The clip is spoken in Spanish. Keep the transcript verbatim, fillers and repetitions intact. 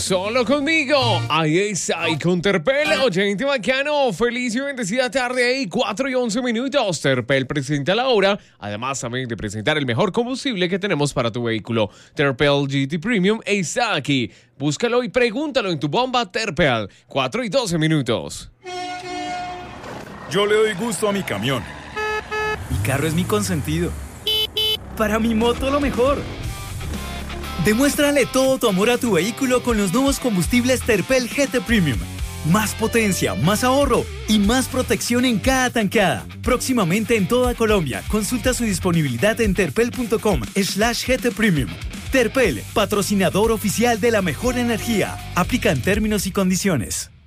Solo conmigo. Ahí está, y con Terpel, oyente bacano. Feliz y bendecida tarde ahí, cuatro y once minutos. Terpel presenta la hora, además también de presentar el mejor combustible que tenemos para tu vehículo. Terpel G T Premium está aquí. Búscalo y pregúntalo en tu bomba Terpel. cuatro y doce minutos. Yo le doy gusto a mi camión. Mi carro es mi consentido. Para mi moto lo mejor. Demuéstrale todo tu amor a tu vehículo con los nuevos combustibles Terpel G T Premium. Más potencia, más ahorro y más protección en cada tanqueada. Próximamente en toda Colombia. Consulta su disponibilidad en terpel.com slash GT Premium. Terpel, patrocinador oficial de la mejor energía. Aplican términos y condiciones.